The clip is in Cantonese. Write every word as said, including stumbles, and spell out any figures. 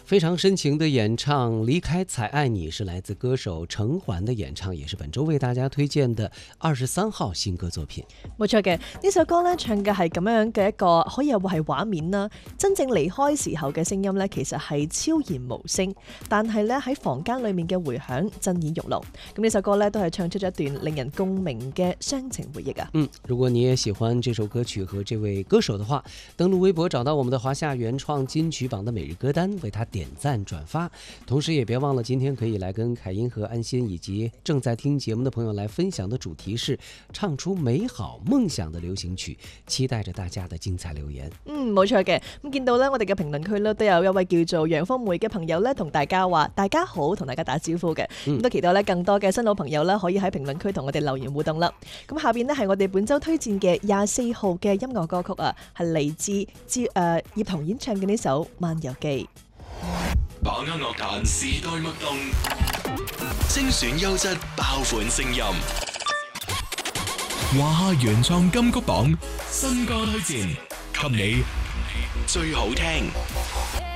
非常深情的演唱《离开才愛你》是來自歌手程環的演唱，也是本周為大家推薦的二十三號新歌作品。 冇錯嘅，呢首歌咧唱嘅係咁樣嘅一個可以話係畫面啦。真正離開時候嘅聲音咧，其實係悄然無聲，但係咧喺房間裏面嘅回響震耳欲聾。咁呢首歌咧都係唱出咗一段令人共鳴嘅傷情回憶啊。 嗯，如果你也喜歡這首歌曲和這位歌手的話，登錄微博找到我們的華夏原創金曲榜的每日歌單，為他點讚轉發，同時也別忘了今天可以來跟凱英和安心以及正在聽節目的朋友來分享的主題是唱出美好夢想的流行曲，期待着大家的精彩留言。 嗯，冇錯嘅，咁見到咧我哋嘅評論區咧都有一位叫做楊芳梅嘅朋友咧同大家話大家好，同大家打招呼嘅，咁、嗯、都期待咧更多嘅新老朋友咧可以喺評論區同我哋留言互動啦。咁下邊呢係我哋本周推薦嘅廿四號嘅音樂歌曲啊，係嚟自之誒葉童演唱嘅呢首《漫遊記》。 把握樂壇時代脈動，精選優質爆款聲音。華夏原創金曲榜新歌推薦，給你最好聽。